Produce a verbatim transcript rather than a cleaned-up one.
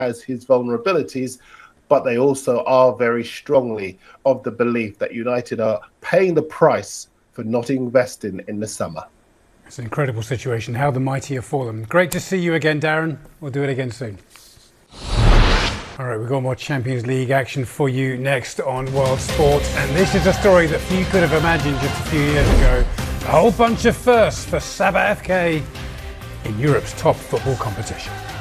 has his vulnerabilities, but they also are very strongly of the belief that United are paying the price for not investing in the summer. It's an incredible situation, how the mighty have fallen. Great to see you again, Darren. We'll do it again soon. All right, we've got more Champions League action for you next on World Sport. And this is a story that few could have imagined just a few years ago. A whole bunch of firsts for Sabah F K in Europe's top football competition.